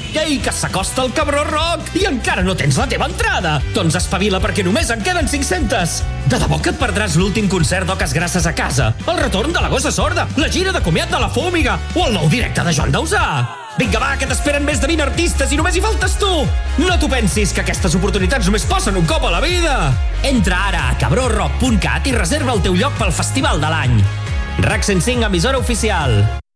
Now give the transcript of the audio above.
Ei, que s'acosta el Cabró Rock i encara no tens la teva entrada. Doncs espavila perquè només en queden 500. De debò que et perdràs l'últim concert d'Oques Grasses a casa, el retorn de la Gossa Sorda, la gira de comiat de la Fúmiga o el nou directe de Joan Dausà. Vinga, va, que t'esperen més de 20 artistes i només hi faltes tu! No t'ho pensis, que aquestes oportunitats només passen un cop a la vida! Entra ara a cabrorock.cat i reserva el teu lloc pel festival de l'any. RAC 105, emissora oficial.